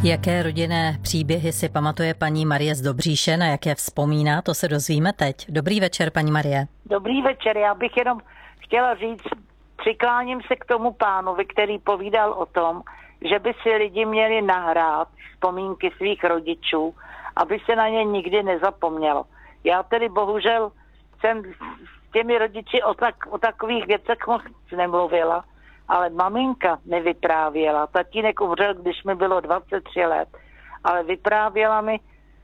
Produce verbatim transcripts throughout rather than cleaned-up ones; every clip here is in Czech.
Jaké rodinné příběhy si pamatuje paní Marie z Dobříše, na jaké vzpomíná, to se dozvíme teď. Dobrý večer, paní Marie. Dobrý večer, já bych jenom chtěla říct, přikláním se k tomu pánovi, který povídal o tom, že by si lidi měli nahrát vzpomínky svých rodičů, aby se na ně nikdy nezapomnělo. Já tedy bohužel jsem s těmi rodiči o, tak, o takových věcech moc nemluvila, ale maminka nevyprávěla. Tatínek umřel, když mi bylo dvacet tři let, ale vyprávěla mi,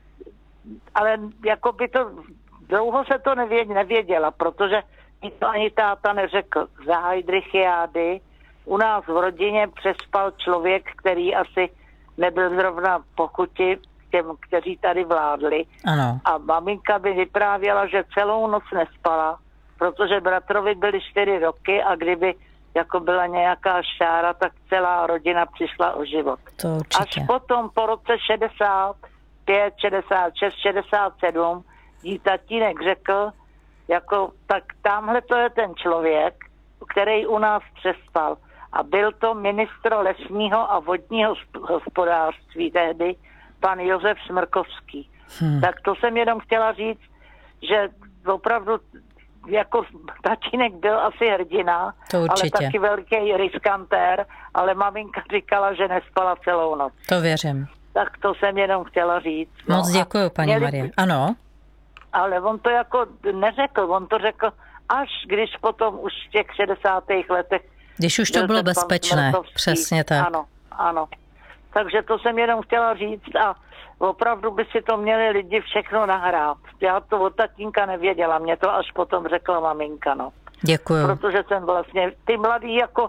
ale jako by to, dlouho se to nevěděla, protože mi to ani táta neřekl. Za Heydrichiády u nás v rodině přespal člověk, který asi nebyl zrovna po chuti těm, kteří tady vládli. Ano. A maminka by vyprávěla, že celou noc nespala, protože bratrovi byly čtyři roky a kdyby jako byla nějaká šára, tak celá rodina přišla o život. To určitě. Až potom po roce šedesát pět, šedesát šest, šedesát sedm jí tatínek řekl, jako tak tamhle to je ten člověk, který u nás přespal. A byl to ministr lesního a vodního hospodářství tehdy, pan Josef Smrkovský. Hmm. Tak to jsem jenom chtěla říct, že opravdu jako tatínek byl asi hrdina, ale taky velký riskantér, ale maminka říkala, že nespala celou noc. To věřím. Tak to jsem jenom chtěla říct. Moc no, děkuju, paní měli... Marie. Ano. Ale on to jako neřekl, on to řekl až když potom už v těch šedesátých letech. Když už to bylo bezpečné, přesně tak. Ano, ano. Takže to jsem jenom chtěla říct a opravdu by si to měli lidi všechno nahrát. Já to od tatínka nevěděla, mě to až potom řekla maminka, no. Děkuju. Protože jsem vlastně, ty mladí jako,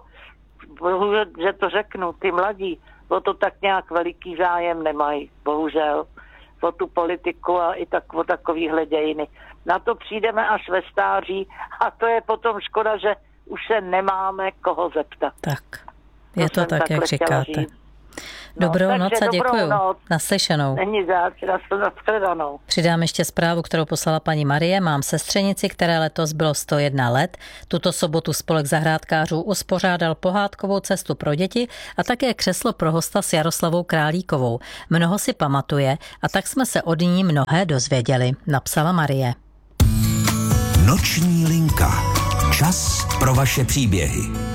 že to řeknu, ty mladí, o to tak nějak veliký zájem nemají, bohužel, o tu politiku a i tak o takovýhle dějiny. Na to přijdeme až ve stáří a to je potom škoda, že už se nemáme koho zeptat. Tak, je to, to tak, jak říkáte. No, dobrou noc a děkuju. Naslyšenou. Není zač, nashledanou. Přidám ještě zprávu, kterou poslala paní Marie. Mám sestřenici, které letos bylo sto jedna let. Tuto sobotu spolek zahrádkářů uspořádal pohádkovou cestu pro děti a také křeslo pro hosta s Jaroslavou Králíkovou. Mnoho si pamatuje a tak jsme se od ní mnohé dozvěděli, napsala Marie. Noční linka. Čas pro vaše příběhy.